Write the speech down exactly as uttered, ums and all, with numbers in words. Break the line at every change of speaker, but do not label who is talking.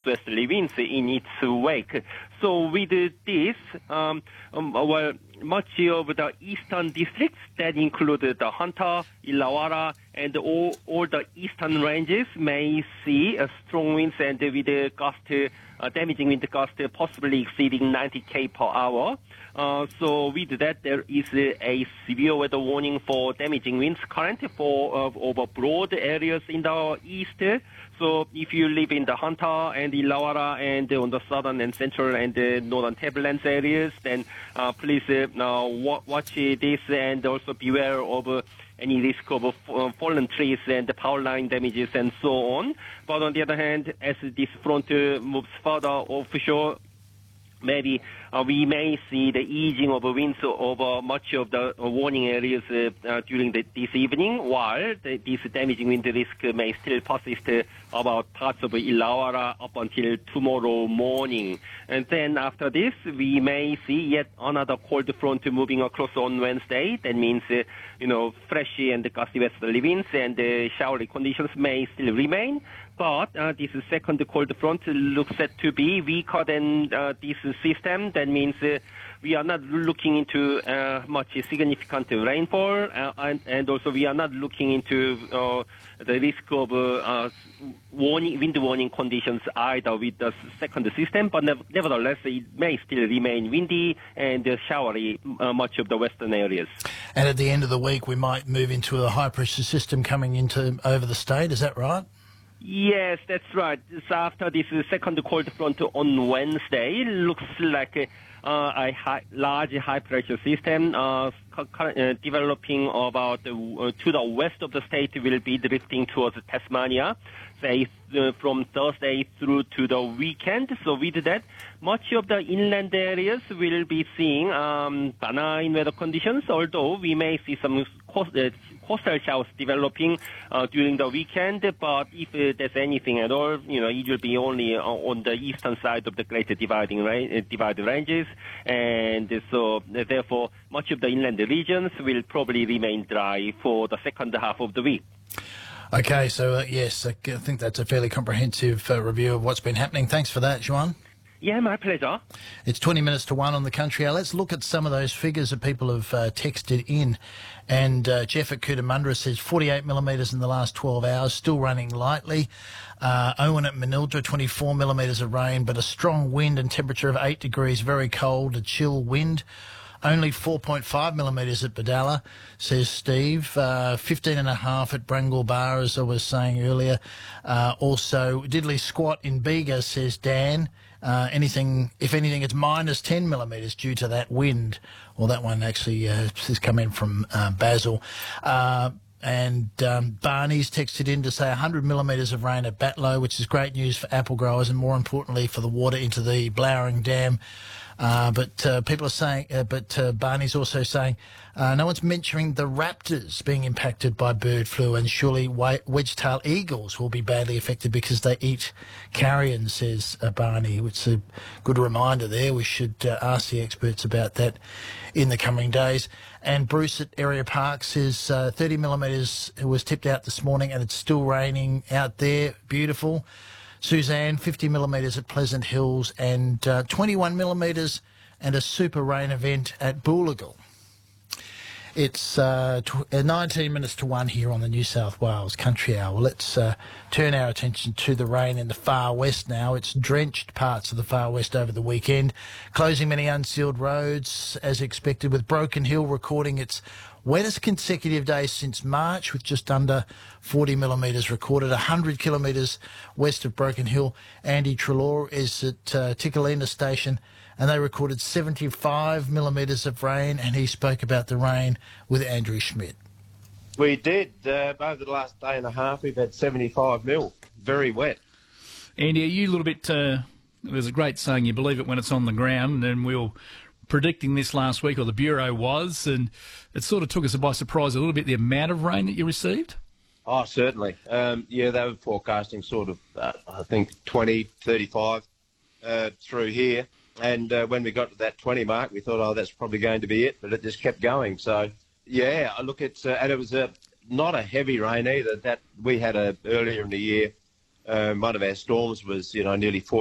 southwesterly winds in its wake. So with this, um, um, well, much of the eastern districts that include the Hunter, Illawarra, and all, all the eastern ranges may see a strong winds and with the gust, uh, damaging wind gust possibly exceeding ninety kilometers per hour. Uh, so with that, there is a, a severe weather warning for damaging winds currently for uh, over broad areas in the east. So if you live in the Hunter and Illawarra and on the southern and central and uh, northern tablelands areas, then uh, please uh, uh, watch this and also beware of uh, any risk of uh, fallen trees and power line damages and so on. But on the other hand, as this front uh, moves further offshore, maybe uh, we may see the easing of winds over much of the uh, warning areas uh, uh, during the, this evening, while the, this damaging wind risk may still persist uh, about parts of Illawarra up until tomorrow morning. And then after this, we may see yet another cold front moving across on Wednesday. That means, uh, you know, fresh and gusty westerly winds and uh, showery conditions may still remain. But uh, this second cold front looks set to be weaker than uh, this system. That means uh, we are not looking into uh, much significant rainfall, uh, and, and also we are not looking into uh, the risk of uh, uh, warning, wind warning conditions either with the second system. But nev nevertheless, it may still remain windy and uh, showery uh, much of the western areas.
And at the end of the week, we might move into a high pressure system coming into over the state. Is that right?
Yes, that's right. So after this second cold front on Wednesday, it looks like a, uh, a high, large high-pressure system uh, uh, developing about uh, to the west of the state will be drifting towards Tasmania, say uh, from Thursday through to the weekend. So with that, much of the inland areas will be seeing um, benign weather conditions, although we may see some coast, uh, coastal showers developing uh, during the weekend. But if uh, there's anything at all, you know, it will be only uh, on the eastern side of the Greater Dividing uh, Divide Ranges, and uh, so uh, therefore much of the inland regions will probably remain dry for the second half of the week.
Okay, so uh, yes, I think that's a fairly comprehensive uh, review of what's been happening. Thanks for that, Juan.
Yeah, my pleasure.
It's twenty minutes to one on the Country Hour. Let's look at some of those figures that people have uh, texted in. And uh, Jeff at Cootamundra says forty-eight millimetres in the last twelve hours, still running lightly. Uh, Owen at Manildra, twenty-four millimetres of rain, but a strong wind and temperature of eight degrees, very cold, a chill wind. Only four point five millimetres at Badalla, says Steve. Uh, fifteen and a half at Brangle Bar, as I was saying earlier. Uh, also, Diddley Squat in Bega, says Dan. Uh, anything, if anything, it's minus ten millimetres due to that wind. Well, that one actually uh, has come in from uh, Basil. Uh, and um, Barney's texted in to say one hundred millimetres of rain at Batlow, which is great news for apple growers and, more importantly, for the water into the Blowering Dam. Uh, but uh, people are saying, uh, but uh, Barney's also saying, uh, no one's mentioning the raptors being impacted by bird flu, and surely wedge-tailed eagles will be badly affected because they eat carrion, says uh, Barney, which is a good reminder there. We should uh, ask the experts about that in the coming days. And Bruce at Area Park says uh, thirty millimetres was tipped out this morning and it's still raining out there. Beautiful. Suzanne, fifty millimetres at Pleasant Hills and uh, twenty-one millimetres and a super rain event at Boolagal. It's uh, nineteen minutes to one here on the New South Wales Country Hour. Let's uh, turn our attention to the rain in the far west now. It's drenched parts of the far west over the weekend, closing many unsealed roads as expected, with Broken Hill recording its wettest consecutive day since March, with just under forty millimetres recorded. one hundred kilometres west of Broken Hill, Andy Treloar is at uh, Tickalina Station, and they recorded seventy-five millimetres of rain, and he spoke about the rain with Andrew Schmidt.
We did. Uh, over the last day and a half, we've had seventy-five mil. Very wet.
Andy, are you a little bit... Uh, there's a great saying, you believe it when it's on the ground, and we'll... predicting this last week, or the Bureau was, and it sort of took us by surprise a little bit, the amount of rain that you received?
Oh, certainly. Um, yeah, they were forecasting sort of, uh, I think, twenty, thirty-five uh, through here. And uh, when we got to that twenty mark, we thought, oh, that's probably going to be it, but it just kept going. So, yeah, I look at, uh, and it was a, not a heavy rain either. That we had a, earlier in the year, um, one of our storms was, you know, nearly four